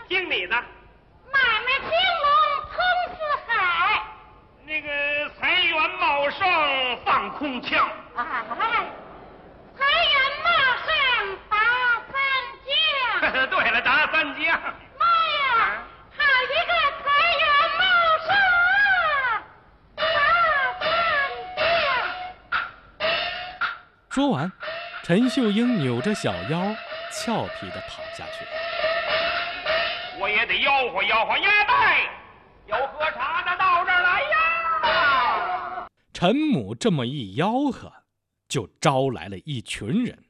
经理呢？ 买卖兴隆通四海。 那个财源茂盛放空腔。 哎，财源茂盛打三江。 对了，打三江。 妈呀，好一个财源茂盛啊！打三江。 说完，陈秀英扭着小腰，俏皮地跑下去了。 我也得吆喝吆喝鸭蛋，有喝茶的到这儿来呀！ 陈母这么一吆喝，就招来了一群人。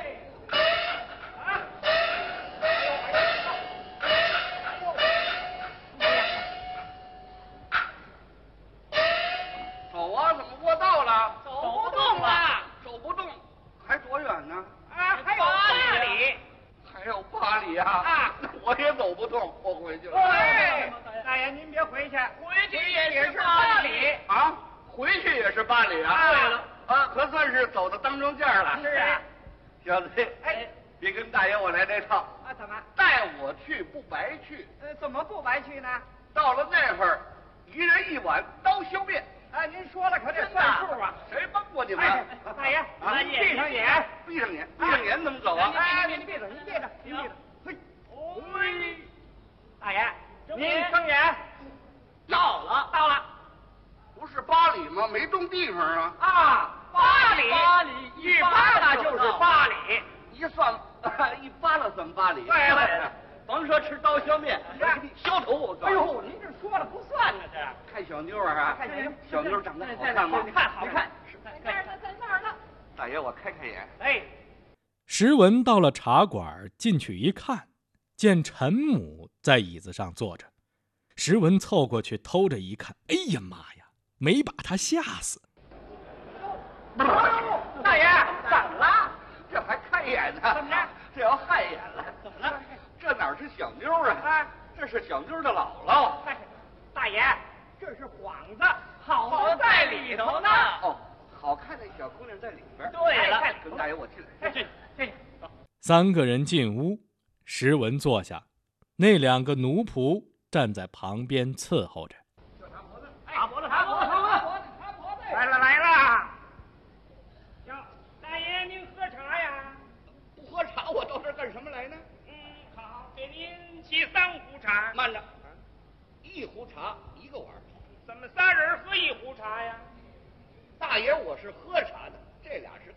走啊，怎么卧道了？ 走不动了， 走不动，还多远呢？ 啊，还有8里。 还有8里啊！ 啊， 那我也走不动，我回去了。 哎，大爷您别回去，回去也是8里啊，回去也是8里啊。 对了， 啊，可算是走到当中间了。 是啊， 小子， 哎， 别跟大爷我来这套。 啊，怎么？ 带我去不白去。 怎么不白去呢？ 到了那会儿，一人1碗刀削面。 啊，您说了可得算数啊！ 谁帮过你们？ 大爷，您闭上眼， 闭上眼，闭上眼怎么走啊？ 哎，您闭着，您闭着，您闭着。嘿，大爷，您睁眼。到了。 不是8里吗？没动地方啊。 啊，8里，一扒拉就是8里。 一算，一扒拉算8里。 对了， 甭说吃刀削面，我给你削头我告诉你。 哎呦，您这说了不算呢，这看小妞啊， 看小妞， 小妞长得好看吗？ 看好看。 在那儿呢。 大爷，我开眼。 哎， 石文到了茶馆，进去一看，见陈母在椅子上坐着。石文凑过去偷着一看，哎呀妈呀，没把他吓死。 大爷，怎么了？ 这还看眼呢？ 怎么着？ 这要害眼了？ 怎么了？ 这哪是小妞啊？这是小妞的姥姥。 大爷，这是幌子，好在里头呢。 哦，好看的小姑娘在里边。 对了， 跟大爷我进来。 进。 3个人进屋，石文坐下，那2个奴仆站在旁边伺候着。 擦脖子。来了。哟，大爷您喝茶呀？ 不喝茶，我到这儿干什么来呢？ 好，给您沏3壶茶。 慢着，1壶茶1个碗。 怎么3人喝1壶茶呀？ 大爷我是喝茶的，这俩是